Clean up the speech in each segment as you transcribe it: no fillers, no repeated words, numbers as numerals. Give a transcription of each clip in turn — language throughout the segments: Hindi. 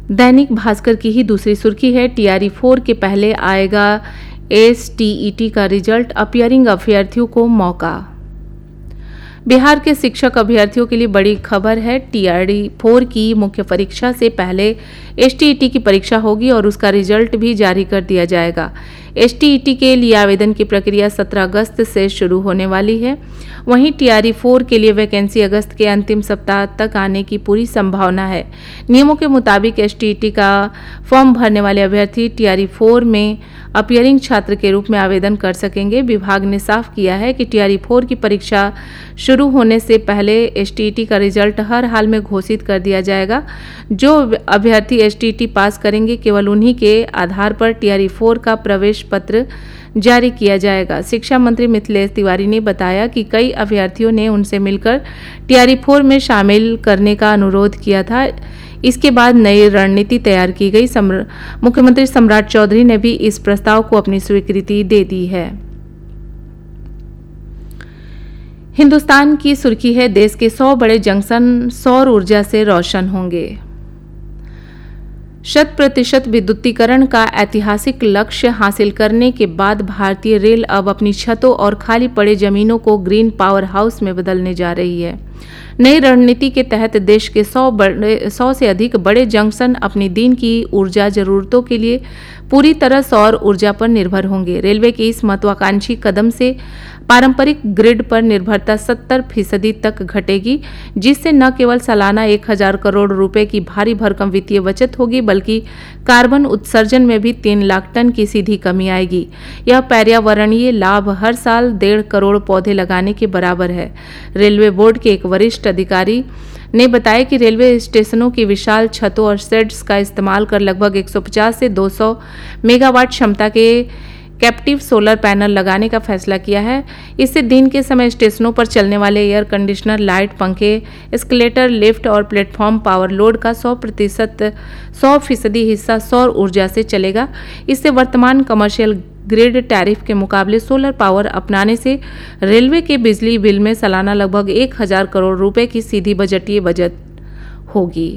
दैनिक भास्कर की ही दूसरी सुर्खी है, TRE-4 के पहले आएगा STET का रिजल्ट, अपीयरिंग अभ्यर्थियों को मौका। बिहार के शिक्षक अभ्यर्थियों के लिए बड़ी खबर है। TRE-4 की मुख्य परीक्षा से पहले STET की परीक्षा होगी और उसका रिजल्ट भी जारी कर दिया जाएगा। STET के लिए आवेदन की प्रक्रिया 17 अगस्त से शुरू होने वाली है। वहीं TRE-4 के लिए वैकेंसी अगस्त के अंतिम सप्ताह तक आने की पूरी संभावना है। नियमों के मुताबिक STET का फॉर्म भरने वाले अभ्यर्थी TRE-4 में अपीयरिंग छात्र के रूप में आवेदन कर सकेंगे। विभाग ने साफ किया है कि TRE-4 की परीक्षा शुरू होने से पहले STET का रिजल्ट हर हाल में घोषित कर दिया जाएगा। जो अभ्यर्थी STET पास करेंगे केवल उन्हीं के आधार पर TRE-4 का प्रवेश पत्र जारी किया जाएगा। शिक्षा मंत्री मिथिलेश तिवारी ने बताया कि कई अभ्यर्थियों ने उनसे मिलकर TRE-4 में शामिल करने का अनुरोध किया था। इसके बाद नई रणनीति तैयार की गई। मुख्यमंत्री सम्राट चौधरी ने भी इस प्रस्ताव को अपनी स्वीकृति दे दी है। हिंदुस्तान की सुर्खी है, देश के 100 बड़े जंक्शन सौर ऊर्जा से रोशन होंगे। 100% विद्युतीकरण का ऐतिहासिक लक्ष्य हासिल करने के बाद भारतीय रेल अब अपनी छतों और खाली पड़े जमीनों को ग्रीन पावर हाउस में बदलने जा रही है। नई रणनीति के तहत देश के 100 से अधिक बड़े जंक्शन अपनी दिन की ऊर्जा जरूरतों के लिए पूरी तरह सौर ऊर्जा पर निर्भर होंगे। रेलवे के इस महत्वाकांक्षी कदम से पारंपरिक ग्रिड पर निर्भरता 70% तक घटेगी, जिससे न केवल सालाना 1000 करोड़ रुपए की भारी भरकम वित्तीय बचत होगी, बल्कि कार्बन उत्सर्जन में भी 3 लाख टन की सीधी कमी आएगी। यह पर्यावरणीय लाभ हर साल 1.5 करोड़ पौधे लगाने के बराबर है। रेलवे बोर्ड के एक वरिष्ठ अधिकारी ने बताया कि रेलवे स्टेशनों की विशाल छतों और शेड्स का इस्तेमाल कर लगभग 150 से 200 मेगावाट क्षमता के कैप्टिव सोलर पैनल लगाने का फैसला किया है। इससे दिन के समय स्टेशनों पर चलने वाले एयर कंडीशनर, लाइट, पंखे, एस्केलेटर, लिफ्ट और प्लेटफॉर्म पावर लोड का 100% हिस्सा सौर ऊर्जा से चलेगा। इससे वर्तमान कमर्शियल ग्रिड टैरिफ के मुकाबले सोलर पावर अपनाने से रेलवे के बिजली बिल में सालाना लगभग 1000 करोड़ रुपए की सीधी बजटीय बचत होगी।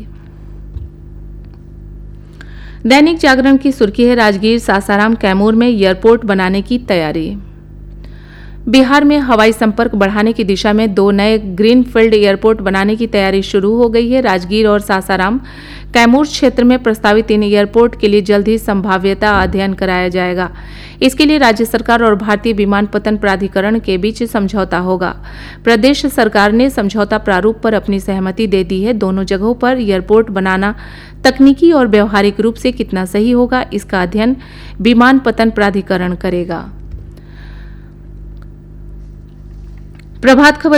दैनिक जागरण की सुर्खी है, राजगीर, सासाराम, कैमूर में एयरपोर्ट बनाने की तैयारी। बिहार में हवाई संपर्क बढ़ाने की दिशा में 2 नए ग्रीनफील्ड एयरपोर्ट बनाने की तैयारी शुरू हो गई है। राजगीर और सासाराम, कैमूर क्षेत्र में प्रस्तावित इन एयरपोर्ट के लिए जल्द ही संभाव्यता अध्ययन कराया जाएगा। इसके लिए राज्य सरकार और भारतीय विमानपत्तन प्राधिकरण के बीच समझौता होगा। प्रदेश सरकार ने समझौता प्रारूप पर अपनी सहमति दे दी है। दोनों जगहों पर एयरपोर्ट बनाना तकनीकी और व्यवहारिक रूप से कितना सही होगा, इसका अध्ययन विमानपत्तन प्राधिकरण करेगा। प्रभात खबर